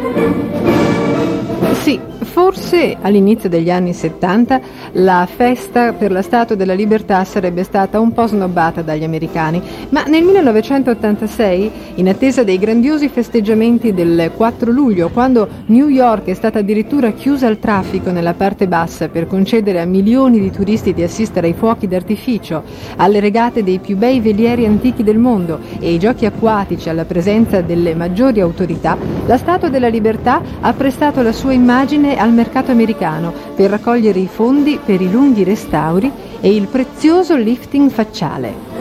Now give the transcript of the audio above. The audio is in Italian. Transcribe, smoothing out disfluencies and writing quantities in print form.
Sì, forse all'inizio degli anni 70 la festa per la Statua della Libertà sarebbe stata un po' snobbata dagli americani, ma nel 1986, in attesa dei grandiosi festeggiamenti del 4 luglio, quando New York è stata addirittura chiusa al traffico nella parte bassa per concedere a milioni di turisti di assistere ai fuochi d'artificio, alle regate dei più bei velieri antichi del mondo e ai giochi acquatici alla presenza delle maggiori autorità, la Statua della Libertà ha prestato la sua immagine al mercato americano per raccogliere i fondi per i lunghi restauri e il prezioso lifting facciale.